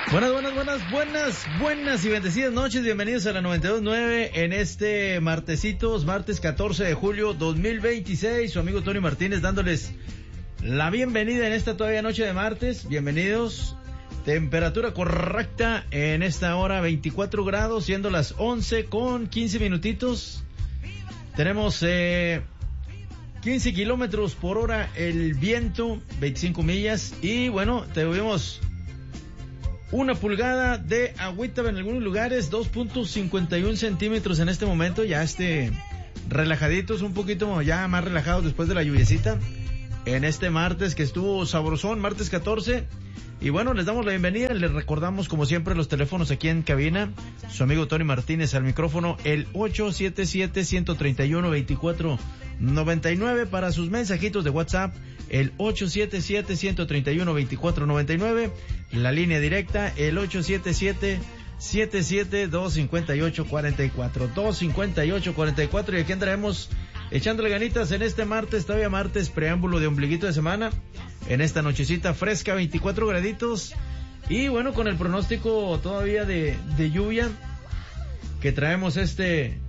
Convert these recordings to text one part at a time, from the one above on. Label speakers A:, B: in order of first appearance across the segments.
A: Buenas y bendecidas noches. Bienvenidos a la 92.9 en este martes 14 de julio 2026. Su amigo Tony Martínez dándoles la bienvenida en esta todavía noche de martes. Bienvenidos. Temperatura correcta en esta hora, 24 grados, siendo las 11 con 15 minutitos. Tenemos 15 kilómetros por hora el viento, 25 millas. Y bueno, tuvimos 1 pulgada de agüita en algunos lugares, 2.51 centímetros en este momento. Ya relajaditos, un poquito ya más relajados después de la lluviecita. En este martes que estuvo sabrosón, martes 14. Y bueno, les damos la bienvenida, les recordamos como siempre los teléfonos aquí en cabina. Su amigo Tony Martínez al micrófono, el 877-131-2499 para sus mensajitos de WhatsApp, el 877-131-2499, la línea directa, el 877-258-44, 258-44, y aquí andaremos echándole ganitas en este martes, todavía martes, preámbulo de ombliguito de semana, en esta nochecita fresca, 24 graditos, y bueno, con el pronóstico todavía de lluvia, que traemos este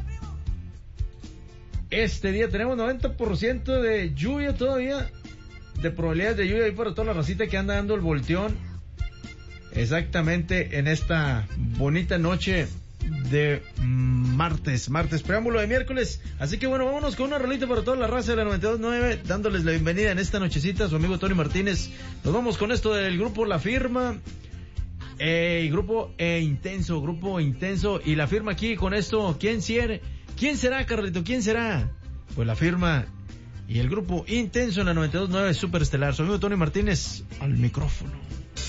A: día, tenemos 90% de lluvia todavía, de probabilidades de lluvia ahí para toda la racita que anda dando el volteón, exactamente en esta bonita noche de martes, preámbulo de miércoles. Así que bueno, vámonos con una rolita para toda la raza de la 92.9, dándoles la bienvenida en esta nochecita, su amigo Tony Martínez. Nos vamos con esto del grupo La Firma, grupo intenso, y La Firma aquí con esto. ¿Quién será, Carlito? ¿Quién será? Pues La Firma y el grupo Intenso en la 92.9 Superestelar. Su amigo Tony Martínez al micrófono.